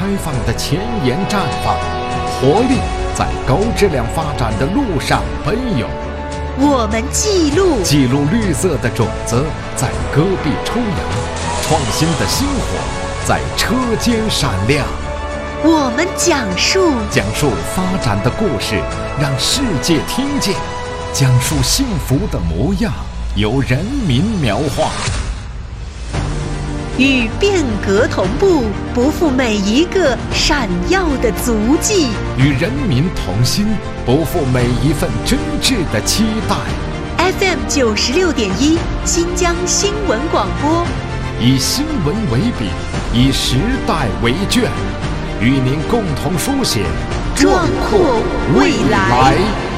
开放的前沿绽放，活力在高质量发展的路上奔涌。 我们记录绿色的种子在戈壁抽芽，创新的星火在车间闪亮。 我们讲述发展的故事，让世界听见；讲述幸福的模样，由人民描画。 与变革同步，不负每一个闪耀的足迹； 与人民同心，不负每一份真挚的期待。 FM 96.1新疆新闻广播， 以新闻为笔，以时代为卷，与您共同书写壮阔未来。